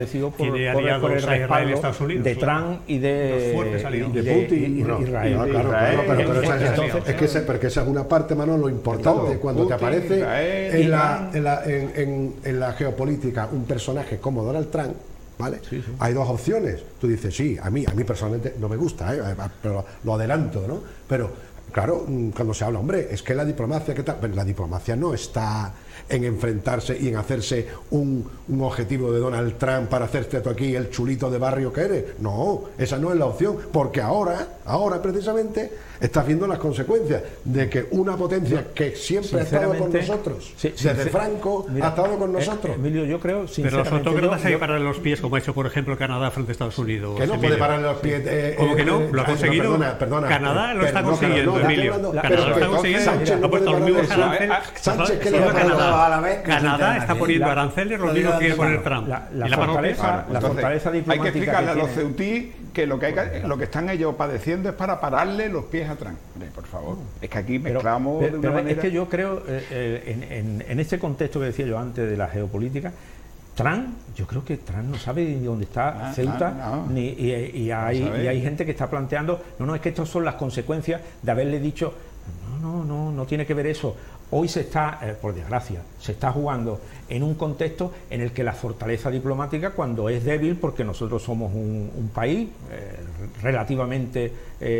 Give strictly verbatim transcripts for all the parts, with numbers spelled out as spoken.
Por, por, por el respaldo de Trump y de, y de Putin y de no, Israel. No, claro, Israel. Claro, pero, pero esa, Entonces, es que esa, porque esa es una parte, Manolo, importante. Cuando Putin, te aparece Israel, en, la, en, la, en, en, en la geopolítica un personaje como Donald Trump, ¿vale? Sí, sí. Hay dos opciones. Tú dices, sí, a mí, a mí personalmente no me gusta, ¿eh? Pero lo adelanto, ¿no? Pero claro, cuando se habla, hombre, es que la diplomacia, ¿qué tal? Pero la diplomacia no está en enfrentarse y en hacerse un, un objetivo de Donald Trump para hacerte tú aquí el chulito de barrio que eres. No, esa no es la opción, porque ahora, ahora precisamente, estás viendo las consecuencias de que una potencia que siempre ha estado con nosotros, sí, desde Franco, mira, ha estado con nosotros. Emilio, yo creo, pero los autócratas hay que pararle los pies, como ha hecho, por ejemplo, Canadá frente a Estados Unidos. Que no Emilio. puede pararle los pies. Eh, ¿Cómo que no? Eh, lo ha conseguido. No, perdona, perdona, Canadá lo pero, está no, consiguiendo, no, Emilio. Hablando, Canadá pero, lo está consiguiendo. Sánchez Ha puesto los mismos aranceles. Sánchez, ¿qué le va a Canadá? A la vez, Canadá está poniendo la, aranceles, lo mismo quiere poner Trump. La, la, y la fortaleza, claro, la entonces, fortaleza diplomática. hay que explicarle que a los tiene... ceutí que lo que, hay que lo que están ellos padeciendo es para pararle los pies a Trump. Por favor, es que aquí mezclamos pero, pero, de una pero manera. Es que yo creo, eh, en, en, en este contexto que decía yo antes de la geopolítica, Trump, yo creo que Trump no sabe ni dónde está ah, Ceuta, no, no. Ni, y, y, hay, y hay gente que está planteando, no, no, es que estas son las consecuencias de haberle dicho, no, no, no, no tiene que ver eso. Hoy se está, eh, por desgracia, se está jugando en un contexto en el que la fortaleza diplomática, cuando es débil, porque nosotros somos un, un país eh, relativamente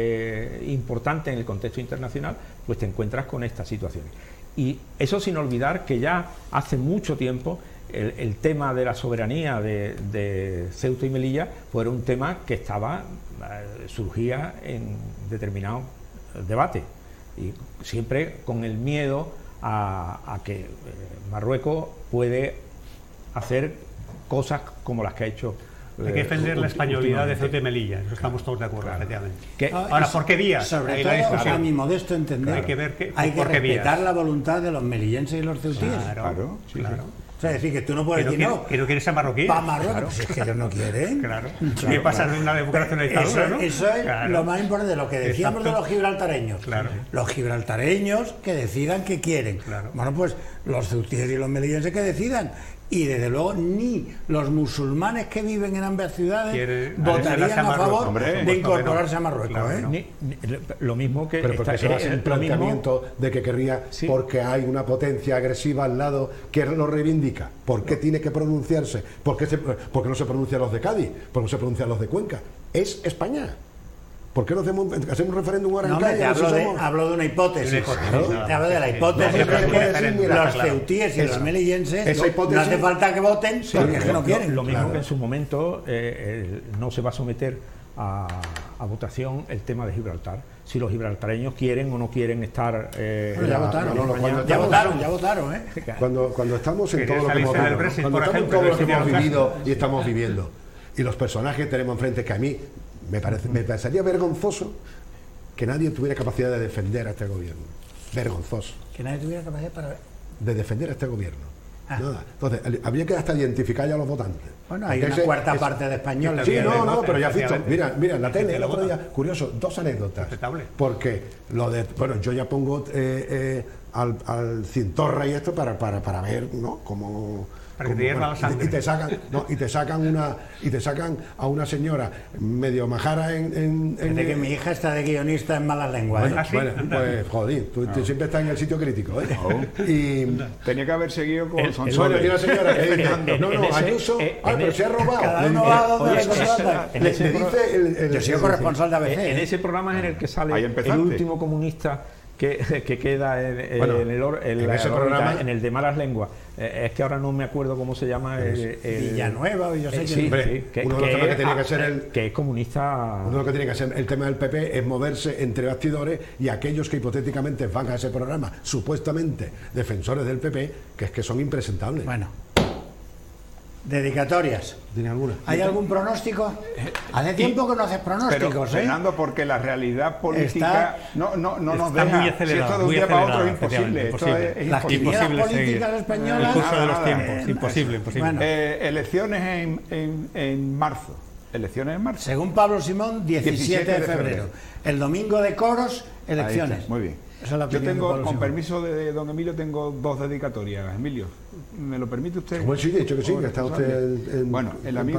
eh, importante en el contexto internacional, pues te encuentras con estas situaciones. Y eso sin olvidar que ya hace mucho tiempo el, el tema de la soberanía de, de Ceuta y Melilla pues era un tema que estaba, eh, surgía en determinados debates, y siempre con el miedo A, a que eh, Marruecos puede hacer cosas como las que ha hecho. Eh, Hay que defender la españolidad de Ceuta y Melilla, eso estamos todos de acuerdo, claro. Efectivamente. ¿Qué? Ahora, ¿por qué vías? Sobre Ahí todo, la o sea, a mi modesto entender, hay que, ver que, hay que respetar vías. la voluntad de los melillenses y los ceutíes. Claro, claro. Sí, claro. O sea, decir que tú no puedes que no decir quiere, no. Que no quieres ser marroquí. Para Marruecos, claro. pues es que ellos no quieren. Claro. Claro, ¿Qué pasa claro. en una democracia, una dictadura, eso, no? eso es claro. lo más importante de lo que decíamos. Exacto. De los gibraltareños. Claro. Los gibraltareños que decidan qué quieren. Claro. Bueno, pues los ceutíes y los melillenses que decidan. Y desde luego ni los musulmanes que viven en ambas ciudades Quiere votarían a, a favor Hombre, de incorporarse no. a Marruecos. Claro, ¿eh? no. ni, ni, lo mismo que... Pero porque está, eso es un planteamiento mismo, de que querría, sí. porque hay una potencia agresiva al lado que lo reivindica. ¿Por qué no. tiene que pronunciarse? ¿Por qué, se, ¿Por qué no se pronuncian los de Cádiz? ¿Por qué no se pronuncian los de Cuenca? Es España. ¿Por qué no hacemos, hacemos un referéndum ahora en no, Cádiz? Te hablo, de, hablo de una hipótesis. Claro. Te hablo de la hipótesis no, de que sí, los ceutíes y los melillenses no hace falta que voten sí, porque es que no quieren. Lo mismo claro. que en su momento eh, eh, no se va a someter a, a votación el tema de Gibraltar. Si los gibraltareños quieren o no quieren estar... Eh, bueno, ya, la, votaron, no, no, ya, ya estamos, votaron, ya votaron, ¿eh? Cuando, cuando estamos en todo lo que hemos, Brexit, cuando estamos ejemplo, en todo lo que hemos vivido y estamos viviendo, y los personajes que tenemos enfrente, que a mí me, parece, me parecería vergonzoso que nadie tuviera capacidad de defender a este gobierno. Vergonzoso. Que nadie tuviera capacidad para... de defender a este gobierno. Ah. Nada. Entonces, habría que hasta identificar ya a los votantes. Bueno, hay una ese, cuarta es, parte de españoles. Sí, no, no, pero ya has visto. Mira, mira, en la tele el otro día, curioso, dos anécdotas. Porque lo de, bueno, yo ya pongo eh, eh, al, al Cintorra y esto para, para, para ver, ¿no? Cómo... Para que te hierva la sangre. Y te sacan, no, y te sacan una, y te sacan a una señora medio majara en, en, en de que mi hija está de guionista en malas lenguas. Bueno, ¿eh? bueno pues joder, tú, tú no. siempre estás en el sitio crítico, ¿eh? No. Y tenía que haber seguido con el, Sonsoles. Bueno, y una señora que dice, no, no, Ayuso, ah, pero se ha robado. Cada uno va a donde le contrata. Le dice el, el, yo soy corresponsal de A B C. En ese programa en el que sale el último comunista que, que queda en, bueno, en, el, en, en, la, ese programa, en el de malas lenguas, eh, es que ahora no me acuerdo cómo se llama el, el, Villanueva o yo sé eh, que, sí, sí, que, uno de los que, temas que tiene ah, que ser el que es comunista. Uno de los que tiene que ser el tema del P P es moverse entre bastidores y aquellos que hipotéticamente van a ese programa, supuestamente defensores del P P, que es que son impresentables. Bueno. Dedicatorias. ¿Tiene alguna? ¿Hay algún pronóstico? Hace tiempo que no haces pronósticos, pero, ¿eh? Fernando, porque la realidad política está, no, no, no nos está deja. Muy acelerado, si esto de un día para otro es imposible. Esto es, es Las quinielas políticas españolas. El curso de los nada, tiempos. eh, imposible, imposible. Bueno. Eh, elecciones en, en, en marzo. Elecciones en marzo. Según Pablo Simón, diecisiete de febrero. El domingo de coros, elecciones. Muy bien. Esa es la Yo tengo, con Simón. permiso de don Emilio, tengo dos dedicatorias. Emilio, ¿me lo permite usted? Bueno, sí, de hecho que sí, que está usted en, en, bueno, en la misma.